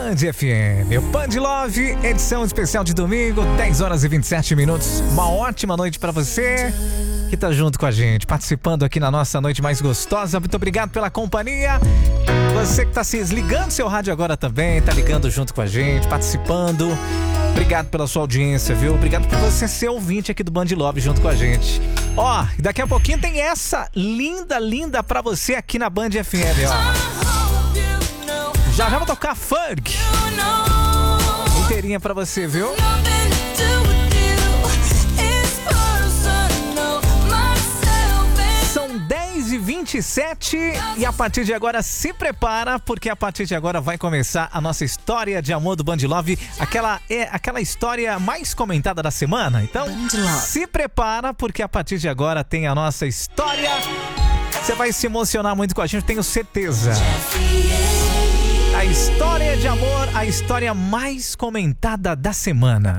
Band FM, o Band Love, edição especial de domingo, 10 horas e 27 minutos. Uma ótima noite pra você que tá junto com a gente, participando aqui na nossa noite mais gostosa. Muito obrigado pela companhia. Você que tá se ligando seu rádio agora também, tá ligando junto com a gente, participando. Obrigado pela sua audiência, viu? Obrigado por você ser ouvinte aqui do Band Love junto com a gente. Ó, daqui a pouquinho tem essa linda pra você aqui na Band FM, ó. Já vou tocar funk inteirinha pra você, viu? São 10h27 e a partir de agora se prepara, porque a partir de agora vai começar a nossa história de amor do Band Love, aquela história mais comentada da semana. Então, se prepara, porque a partir de agora tem a nossa história. Você vai se emocionar muito com a gente, tenho certeza. A história de amor, a história mais comentada da semana.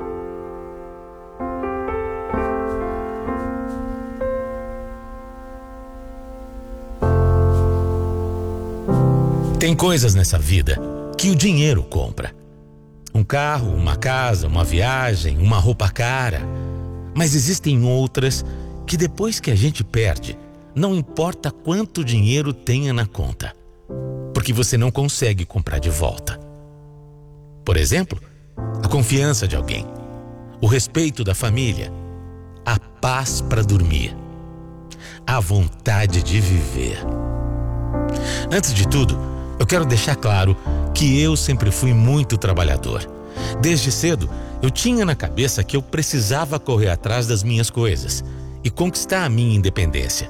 Tem coisas nessa vida que o dinheiro compra. Um carro, uma casa, uma viagem, uma roupa cara. Mas existem outras que depois que a gente perde, não importa quanto dinheiro tenha na conta, porque você não consegue comprar de volta. Por exemplo, a confiança de alguém, o respeito da família, a paz para dormir, a vontade de viver. Antes de tudo, eu quero deixar claro que eu sempre fui muito trabalhador. Desde cedo, eu tinha na cabeça que eu precisava correr atrás das minhas coisas e conquistar a minha independência.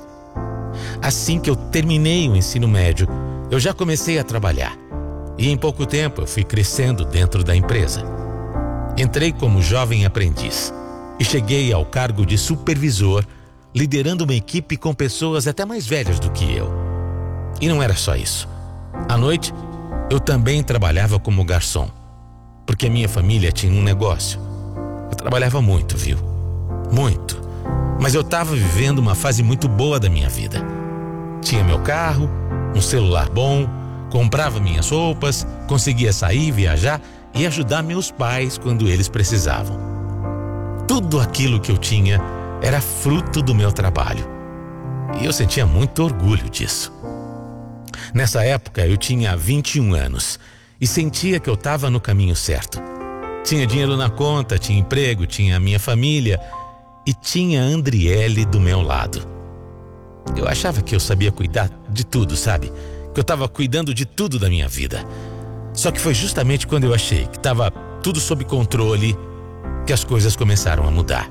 Assim que eu terminei o ensino médio, eu já comecei a trabalhar e em pouco tempo eu fui crescendo dentro da empresa. Entrei como jovem aprendiz e cheguei ao cargo de supervisor, liderando uma equipe com pessoas até mais velhas do que eu. E não era só isso. À noite, eu também trabalhava como garçom, porque a minha família tinha um negócio. Eu trabalhava muito, viu? Muito. Mas eu estava vivendo uma fase muito boa da minha vida. Tinha meu carro, um celular bom, comprava minhas roupas, conseguia sair, viajar e ajudar meus pais quando eles precisavam. Tudo aquilo que eu tinha era fruto do meu trabalho. E eu sentia muito orgulho disso. Nessa época eu tinha 21 anos e sentia que eu estava no caminho certo. Tinha dinheiro na conta, tinha emprego, tinha a minha família e tinha a Andriele do meu lado. Eu achava que eu sabia cuidar de tudo, sabe? Que eu estava cuidando de tudo da minha vida. Só que foi justamente quando eu achei que estava tudo sob controle que as coisas começaram a mudar.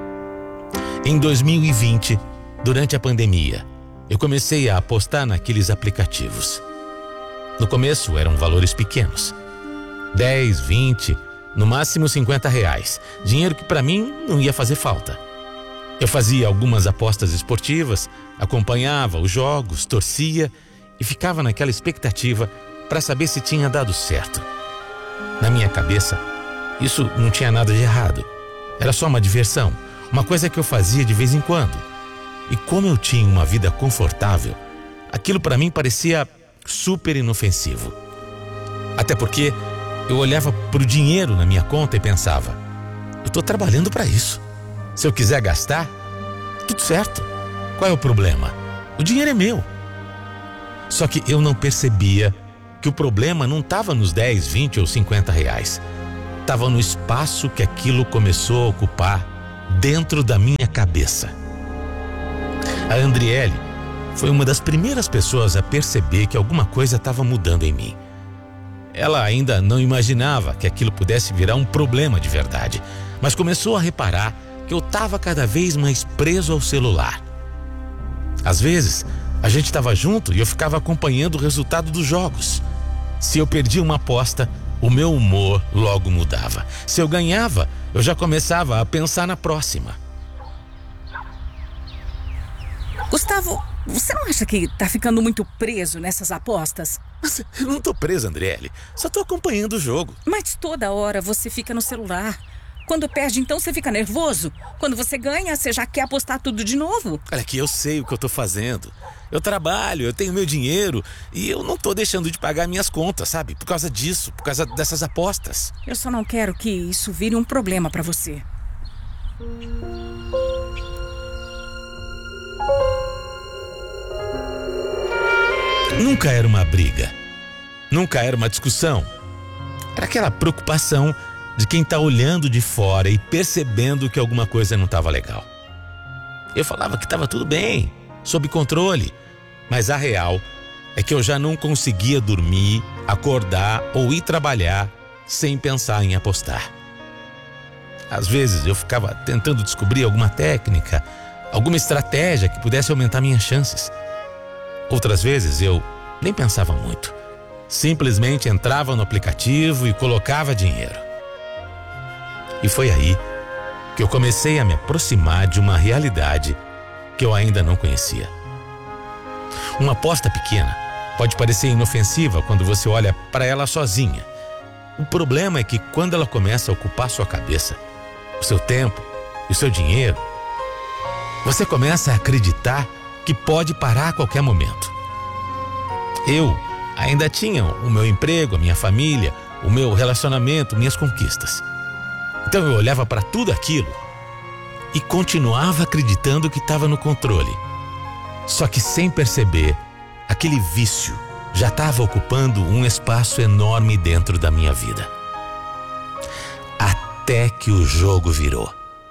Em 2020, durante a pandemia, eu comecei a apostar naqueles aplicativos. No começo eram valores pequenos. 10, 20, no máximo R$50. Dinheiro que para mim não ia fazer falta. Eu fazia algumas apostas esportivas, acompanhava os jogos, torcia e ficava naquela expectativa para saber se tinha dado certo. Na minha cabeça, isso não tinha nada de errado. Era só uma diversão, uma coisa que eu fazia de vez em quando. E como eu tinha uma vida confortável, aquilo para mim parecia super inofensivo. Até porque eu olhava para o dinheiro na minha conta e pensava, eu estou trabalhando para isso. Se eu quiser gastar, tudo certo. Qual é o problema? O dinheiro é meu. Só que eu não percebia que o problema não estava nos 10, 20 ou R$50. Estava no espaço que aquilo começou a ocupar dentro da minha cabeça. A Andriele foi uma das primeiras pessoas a perceber que alguma coisa estava mudando em mim. Ela ainda não imaginava que aquilo pudesse virar um problema de verdade, mas começou a reparar que eu estava cada vez mais preso ao celular. Às vezes, a gente estava junto e eu ficava acompanhando o resultado dos jogos. Se eu perdia uma aposta, o meu humor logo mudava. Se eu ganhava, eu já começava a pensar na próxima. Gustavo, você não acha que tá ficando muito preso nessas apostas? Mas eu não tô preso, Andriele. Só tô acompanhando o jogo. Mas toda hora você fica no celular. Quando perde, então, você fica nervoso. Quando você ganha, você já quer apostar tudo de novo. Olha que eu sei o que eu tô fazendo. Eu trabalho, eu tenho meu dinheiro e eu não tô deixando de pagar minhas contas, sabe? Por causa disso, por causa dessas apostas. Eu só não quero que isso vire um problema pra você. Nunca era uma briga. Nunca era uma discussão. Era aquela preocupação de quem tá olhando de fora e percebendo que alguma coisa não estava legal. Eu falava que estava tudo bem, sob controle, mas a real é que eu já não conseguia dormir, acordar ou ir trabalhar sem pensar em apostar. Às vezes eu ficava tentando descobrir alguma técnica, alguma estratégia que pudesse aumentar minhas chances. Outras vezes eu nem pensava muito. Simplesmente entrava no aplicativo e colocava dinheiro. E foi aí que eu comecei a me aproximar de uma realidade que eu ainda não conhecia. Uma aposta pequena pode parecer inofensiva quando você olha para ela sozinha. O problema é que quando ela começa a ocupar sua cabeça, o seu tempo e o seu dinheiro, você começa a acreditar que pode parar a qualquer momento. Eu ainda tinha o meu emprego, a minha família, o meu relacionamento, minhas conquistas. Então eu olhava para tudo aquilo e continuava acreditando que estava no controle. Só que sem perceber, aquele vício já estava ocupando um espaço enorme dentro da minha vida. Até que o jogo virou.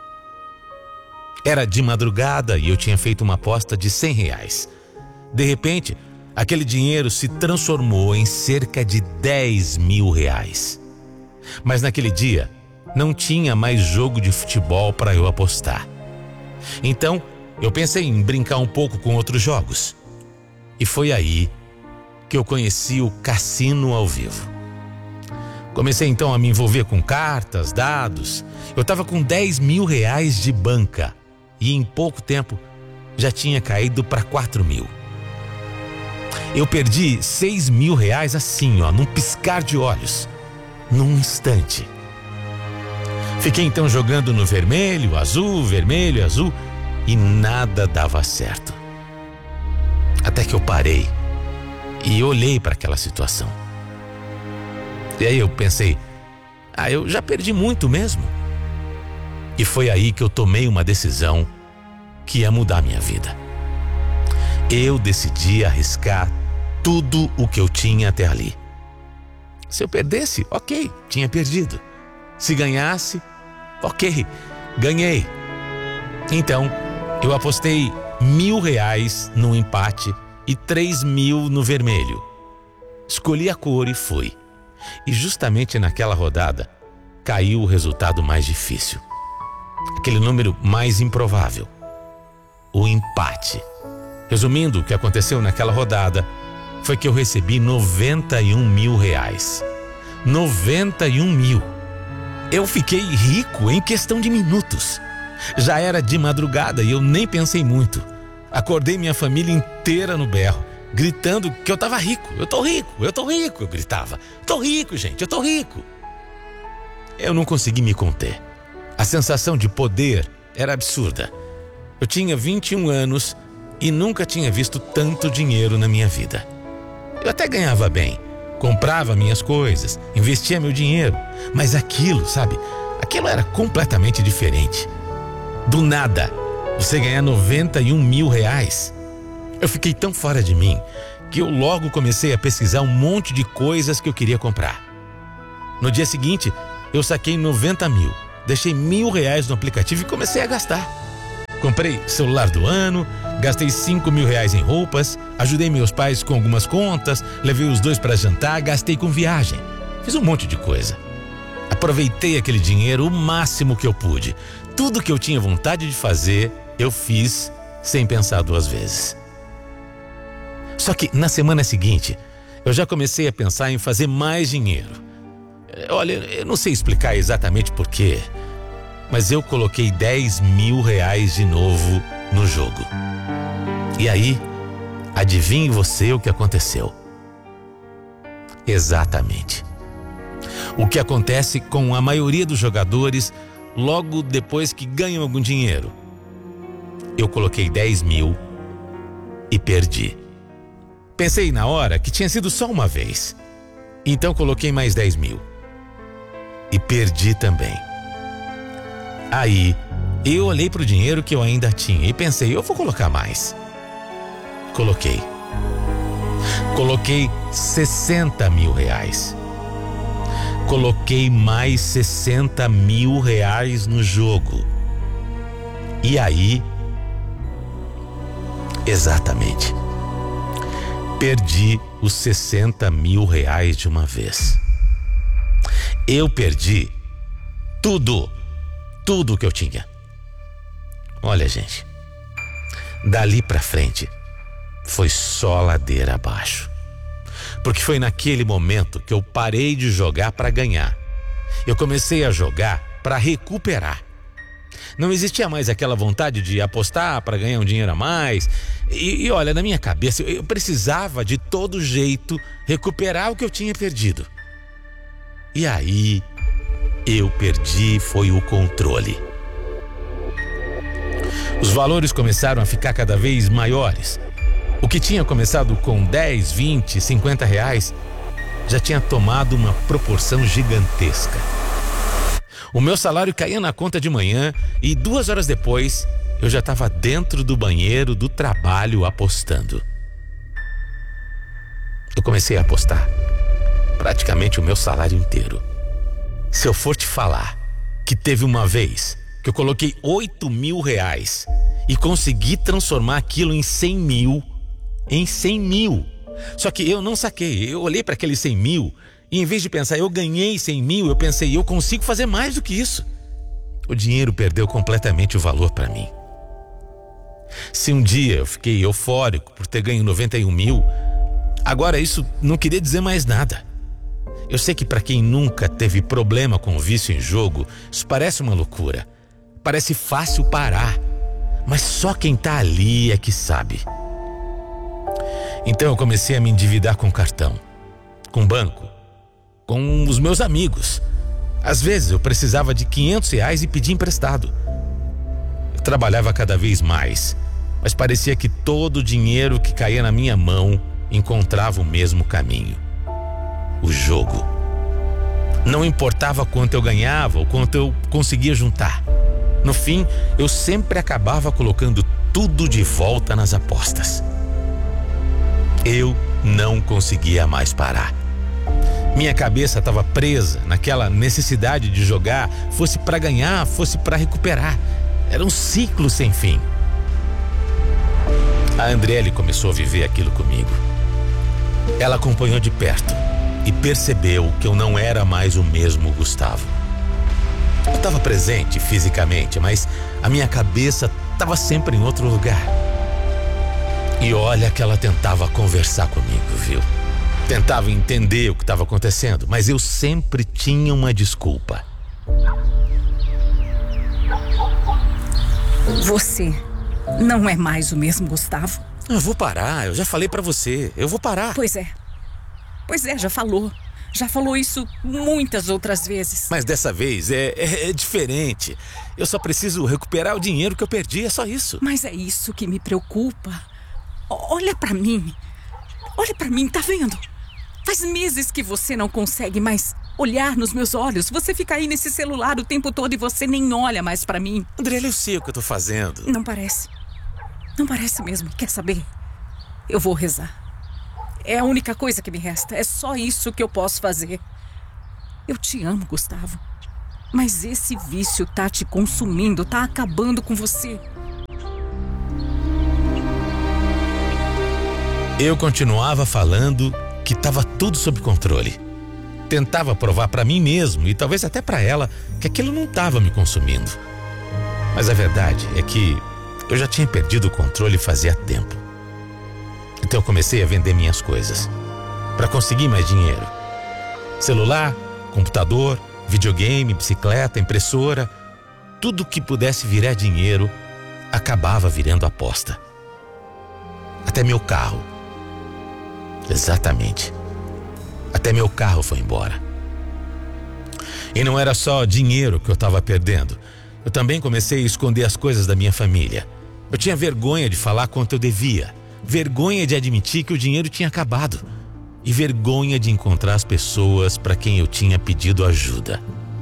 Era de madrugada e eu tinha feito uma aposta de R$100. De repente, aquele dinheiro se transformou em cerca de R$10.000. Mas naquele dia, não tinha mais jogo de futebol para eu apostar. Então, eu pensei em brincar um pouco com outros jogos. E foi aí que eu conheci o cassino ao vivo. Comecei então a me envolver com cartas, dados. Eu estava com R$10.000 de banca e em pouco tempo já tinha caído para 4.000. Eu perdi R$6.000 assim, num piscar de olhos, num instante. Fiquei então jogando no vermelho, azul e nada dava certo. Até que eu parei e olhei para aquela situação. E aí eu pensei, eu já perdi muito mesmo. E foi aí que eu tomei uma decisão que ia mudar minha vida. Eu decidi arriscar tudo o que eu tinha até ali. Se eu perdesse, ok, tinha perdido. Se ganhasse, ok, ganhei. Então, eu apostei R$1.000 no empate e 3.000 no vermelho. Escolhi a cor e fui. E justamente naquela rodada, caiu o resultado mais difícil. Aquele número mais improvável. O empate. Resumindo, o que aconteceu naquela rodada foi que eu recebi R$91.000. 91.000. Eu fiquei rico em questão de minutos. Já era de madrugada e eu nem pensei muito. Acordei minha família inteira no berro, gritando que eu tava rico. Eu tô rico, eu gritava. Tô rico, gente, eu tô rico. Eu não consegui me conter. A sensação de poder era absurda. Eu tinha 21 anos e nunca tinha visto tanto dinheiro na minha vida. Eu até ganhava bem, comprava minhas coisas, investia meu dinheiro, mas aquilo, sabe, aquilo era completamente diferente. Do nada, você ganhar R$91.000. Eu fiquei tão fora de mim que eu logo comecei a pesquisar um monte de coisas que eu queria comprar. No dia seguinte, eu saquei 90.000, deixei R$1.000 no aplicativo e comecei a gastar. Comprei celular do ano, gastei R$5.000 em roupas, ajudei meus pais com algumas contas, levei os dois para jantar, gastei com viagem. Fiz um monte de coisa. Aproveitei aquele dinheiro o máximo que eu pude. Tudo que eu tinha vontade de fazer, eu fiz sem pensar duas vezes. Só que na semana seguinte, eu já comecei a pensar em fazer mais dinheiro. Olha, eu não sei explicar exatamente porquê, mas eu coloquei R$10.000 de novo no jogo. E aí, adivinhe você o que aconteceu? Exatamente. O que acontece com a maioria dos jogadores logo depois que ganho algum dinheiro. Eu coloquei 10 mil e perdi. Pensei na hora que tinha sido só uma vez. Então coloquei mais 10 mil. E perdi também. Aí, eu olhei para o dinheiro que eu ainda tinha e pensei, eu vou colocar mais. Coloquei 60 mil reais. Coloquei mais 60 mil reais no jogo. E aí, exatamente, perdi os 60 mil reais de uma vez. Eu perdi tudo que eu tinha. Olha, gente, dali pra frente foi só ladeira abaixo. Porque foi naquele momento que eu parei de jogar para ganhar. Eu comecei a jogar para recuperar. Não existia mais aquela vontade de apostar para ganhar um dinheiro a mais. E olha, na minha cabeça, eu precisava de todo jeito recuperar o que eu tinha perdido. E aí, eu perdi foi o controle. Os valores começaram a ficar cada vez maiores. O que tinha começado com 10, 20, 50 reais já tinha tomado uma proporção gigantesca. O meu salário caía na conta de manhã e 2 horas depois eu já estava dentro do banheiro do trabalho apostando. Eu comecei a apostar praticamente o meu salário inteiro. Se eu for te falar que teve uma vez que eu coloquei 8 mil reais e consegui transformar aquilo em 100 mil. Só que eu não saquei. Eu olhei para aqueles 100 mil e em vez de pensar, eu ganhei 100 mil, eu pensei, eu consigo fazer mais do que isso. O dinheiro perdeu completamente o valor para mim. Se um dia eu fiquei eufórico por ter ganho 91 mil, agora isso não queria dizer mais nada. Eu sei que para quem nunca teve problema com o vício em jogo, isso parece uma loucura. Parece fácil parar, mas só quem tá ali é que sabe. Então eu comecei a me endividar com cartão, com banco, com os meus amigos. Às vezes eu precisava de 500 reais e pedia emprestado. Eu trabalhava cada vez mais, mas parecia que todo o dinheiro que caía na minha mão encontrava o mesmo caminho: o jogo. Não importava quanto eu ganhava ou quanto eu conseguia juntar. No fim, eu sempre acabava colocando tudo de volta nas apostas. Eu não conseguia mais parar. Minha cabeça estava presa naquela necessidade de jogar, fosse para ganhar, fosse para recuperar. Era um ciclo sem fim. A Andriele começou a viver aquilo comigo. Ela acompanhou de perto e percebeu que eu não era mais o mesmo Gustavo. Eu estava presente fisicamente, mas a minha cabeça estava sempre em outro lugar. E olha que ela tentava conversar comigo, viu? Tentava entender o que estava acontecendo, mas eu sempre tinha uma desculpa. Você não é mais o mesmo Gustavo? Eu vou parar, eu já falei pra você, eu vou parar. Pois é, já falou. Já falou isso muitas outras vezes. Mas dessa vez é diferente. Eu só preciso recuperar o dinheiro que eu perdi, é só isso. Mas é isso que me preocupa. Olha pra mim, tá vendo? Faz meses que você não consegue mais olhar nos meus olhos. Você fica aí nesse celular o tempo todo e você nem olha mais pra mim. Andriele, eu sei o que eu tô fazendo. Não parece mesmo. Quer saber? Eu vou rezar. É a única coisa que me resta. É só isso que eu posso fazer. Eu te amo, Gustavo. Mas esse vício tá te consumindo, tá acabando com você. Eu continuava falando que estava tudo sob controle. Tentava provar para mim mesmo e talvez até para ela que aquilo não estava me consumindo. Mas a verdade é que eu já tinha perdido o controle fazia tempo. Então eu comecei a vender minhas coisas para conseguir mais dinheiro. Celular, computador, videogame, bicicleta, impressora, tudo que pudesse virar dinheiro acabava virando aposta. Até meu carro. Exatamente. Até meu carro foi embora. E não era só dinheiro que eu estava perdendo. Eu também comecei a esconder as coisas da minha família. Eu tinha vergonha de falar quanto eu devia, vergonha de admitir que o dinheiro tinha acabado e vergonha de encontrar as pessoas para quem eu tinha pedido ajuda.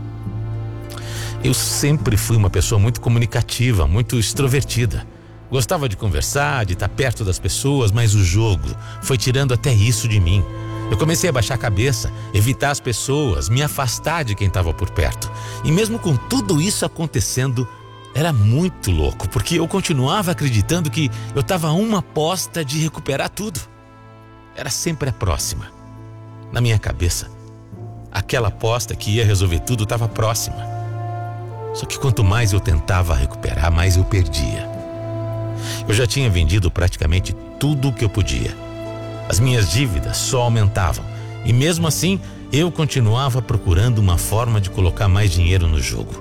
Eu sempre fui uma pessoa muito comunicativa, muito extrovertida. Gostava de conversar, de estar perto das pessoas, mas o jogo foi tirando até isso de mim. Eu comecei a baixar a cabeça, evitar as pessoas, me afastar de quem estava por perto. E mesmo com tudo isso acontecendo, era muito louco, porque eu continuava acreditando que eu estava a uma aposta de recuperar tudo. Era sempre a próxima. Na minha cabeça, aquela aposta que ia resolver tudo estava próxima. Só que quanto mais eu tentava recuperar, mais eu perdia. Eu já tinha vendido praticamente tudo o que eu podia. As minhas dívidas só aumentavam. E mesmo assim, eu continuava procurando uma forma de colocar mais dinheiro no jogo.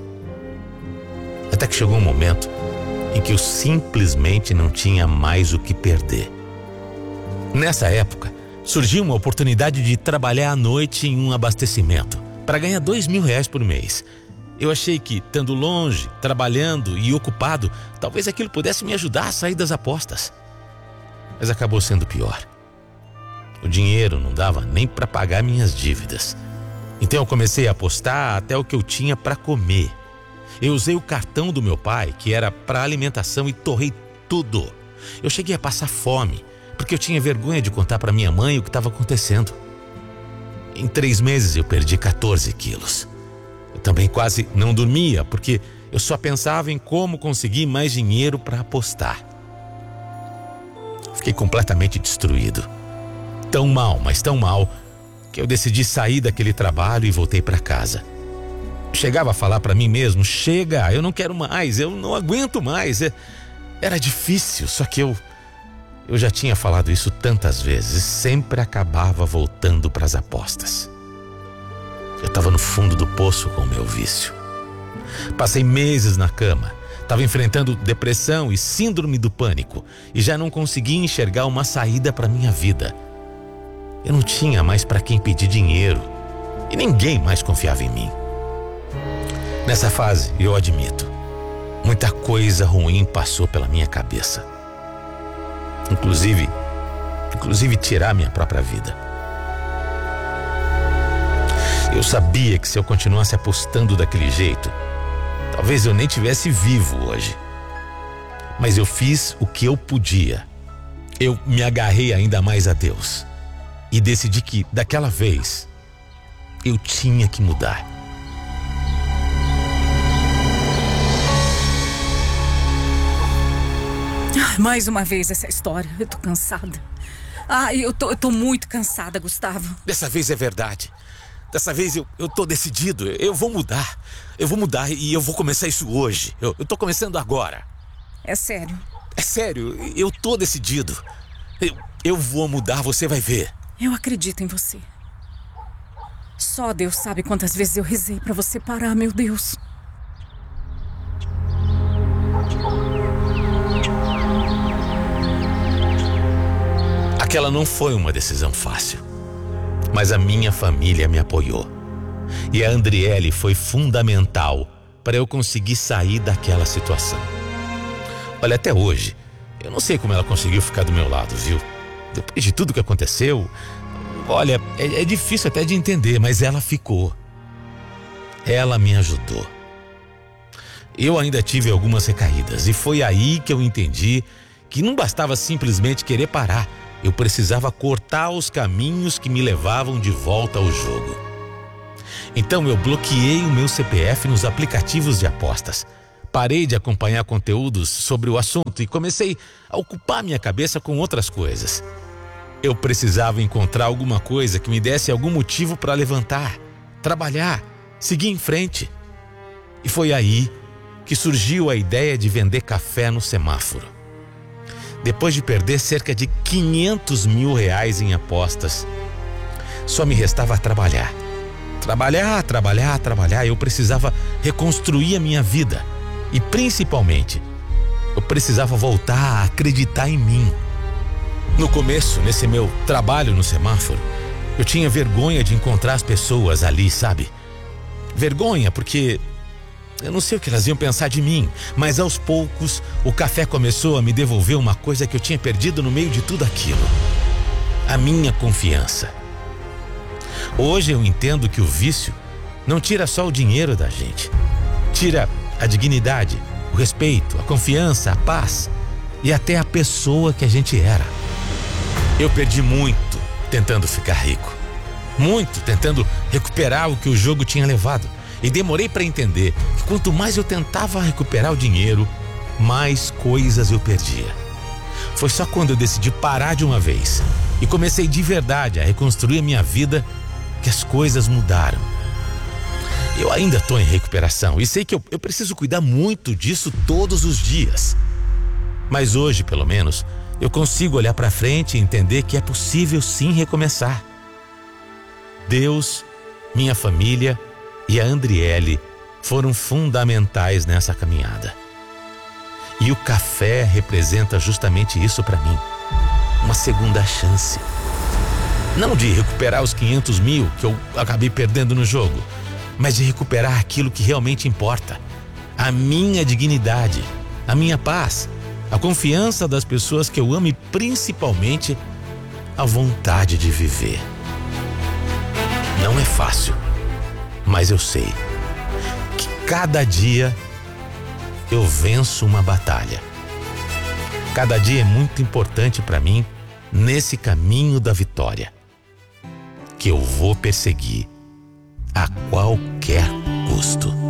Até que chegou um momento em que eu simplesmente não tinha mais o que perder. Nessa época, surgiu uma oportunidade de trabalhar à noite em um abastecimento para ganhar R$2.000 por mês. Eu achei que, estando longe, trabalhando e ocupado, talvez aquilo pudesse me ajudar a sair das apostas. Mas acabou sendo pior. O dinheiro não dava nem para pagar minhas dívidas. Então eu comecei a apostar até o que eu tinha para comer. Eu usei o cartão do meu pai, que era para alimentação, e torrei tudo. Eu cheguei a passar fome, porque eu tinha vergonha de contar para minha mãe o que estava acontecendo. Em 3 meses eu perdi 14 quilos. Eu também quase não dormia, porque eu só pensava em como conseguir mais dinheiro para apostar. Fiquei completamente destruído. Tão mal, mas tão mal, que eu decidi sair daquele trabalho e voltei para casa. Chegava a falar para mim mesmo: chega, eu não quero mais, eu não aguento mais. Era difícil, só que eu já tinha falado isso tantas vezes e sempre acabava voltando para as apostas. Eu estava no fundo do poço com o meu vício. Passei meses na cama, estava enfrentando depressão e síndrome do pânico e já não conseguia enxergar uma saída para minha vida. Eu não tinha mais para quem pedir dinheiro e ninguém mais confiava em mim. Nessa fase, eu admito, muita coisa ruim passou pela minha cabeça. Inclusive tirar minha própria vida. Eu sabia que se eu continuasse apostando daquele jeito, talvez eu nem tivesse vivo hoje. Mas eu fiz o que eu podia. Eu me agarrei ainda mais a Deus e decidi que, daquela vez, eu tinha que mudar. Mais uma vez essa história. Eu tô cansada. Eu tô muito cansada, Gustavo. Dessa vez é verdade. Dessa vez eu tô decidido. Eu vou mudar. Eu vou mudar e eu vou começar isso hoje. Eu tô começando agora. É sério? É sério. Eu tô decidido. Eu vou mudar, você vai ver. Eu acredito em você. Só Deus sabe quantas vezes eu rezei pra você parar, meu Deus. Aquela não foi uma decisão fácil, mas a minha família me apoiou. E a Andriele foi fundamental para eu conseguir sair daquela situação. Olha, até hoje, eu não sei como ela conseguiu ficar do meu lado, viu? Depois de tudo que aconteceu, olha, é difícil até de entender, mas ela ficou. Ela me ajudou. Eu ainda tive algumas recaídas e foi aí que eu entendi que não bastava simplesmente querer parar. Eu precisava cortar os caminhos que me levavam de volta ao jogo. Então eu bloqueei o meu CPF nos aplicativos de apostas. Parei de acompanhar conteúdos sobre o assunto e comecei a ocupar minha cabeça com outras coisas. Eu precisava encontrar alguma coisa que me desse algum motivo para levantar, trabalhar, seguir em frente. E foi aí que surgiu a ideia de vender café no semáforo. Depois de perder cerca de R$500 mil em apostas, só me restava trabalhar. Trabalhar. Eu precisava reconstruir a minha vida. E principalmente, eu precisava voltar a acreditar em mim. No começo, nesse meu trabalho no semáforo, eu tinha vergonha de encontrar as pessoas ali, sabe? Vergonha porque Eu não sei o que elas iam pensar de mim, mas aos poucos o café começou a me devolver uma coisa que eu tinha perdido no meio de tudo aquilo: a minha confiança. Hoje eu entendo que o vício não tira só o dinheiro da gente, tira a dignidade, o respeito, a confiança, a paz e até a pessoa que a gente era. Eu perdi muito tentando ficar rico, muito tentando recuperar o que o jogo tinha levado. E demorei para entender que quanto mais eu tentava recuperar o dinheiro, mais coisas eu perdia. Foi só quando eu decidi parar de uma vez e comecei de verdade a reconstruir a minha vida que as coisas mudaram. Eu ainda estou em recuperação e sei que eu preciso cuidar muito disso todos os dias. Mas hoje, pelo menos, eu consigo olhar para frente e entender que é possível sim recomeçar. Deus, minha família e a Andriele foram fundamentais nessa caminhada. E o café representa justamente isso para mim. Uma segunda chance. Não de recuperar os 500 mil que eu acabei perdendo no jogo, mas de recuperar aquilo que realmente importa: a minha dignidade, a minha paz, a confiança das pessoas que eu amo e principalmente a vontade de viver. Não é fácil, mas eu sei que cada dia eu venço uma batalha. Cada dia é muito importante para mim nesse caminho da vitória, que eu vou perseguir a qualquer custo.